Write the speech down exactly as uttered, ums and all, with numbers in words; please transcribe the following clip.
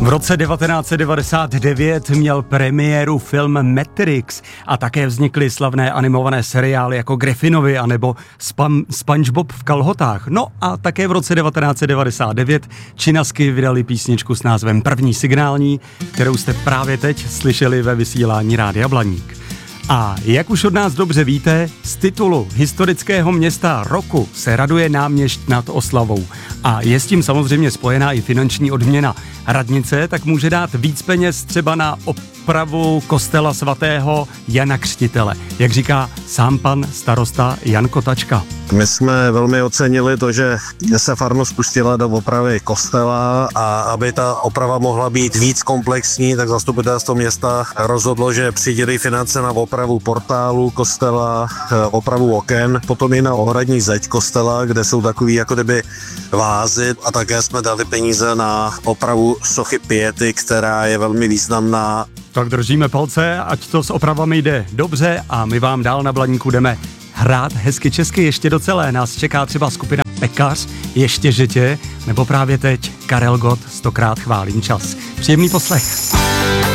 V roce devatenáct set devadesát devět měl premiéru film Matrix a také vznikly slavné animované seriály jako Griffinovi anebo Spam, SpongeBob v kalhotách. No a také v roce devatenáct set devadesát devět Činasky vydali písničku s názvem První signální, kterou jste právě teď slyšeli ve vysílání Rádia Blaník. A jak už od nás dobře víte, z titulu historického města roku se raduje náměšť nad Oslavou. A je s tím samozřejmě spojená i finanční odměna. Radnice tak může dát víc peněz třeba na opravu kostela svatého Jana Křtitele. Jak říká sám pan starosta Jan Kotačka. My jsme velmi ocenili to, že se farnost pustila do opravy kostela a aby ta oprava mohla být víc komplexní, tak zastupitelstvo města rozhodlo, že přidělí finance na opravu portálu kostela, opravu oken, potom i na ohradní zeď kostela, kde jsou takový jako kdyby vázy, a také jsme dali peníze na opravu sochy Piety, která je velmi významná. Tak držíme palce, ať to s opravami jde dobře a my vám dál na Blaníku jdeme hrát hezky česky. Ještě docelé nás čeká třeba skupina Pekař, Ještě že tě, nebo právě teď Karel Gott, Stokrát chválím čas. Příjemný poslech.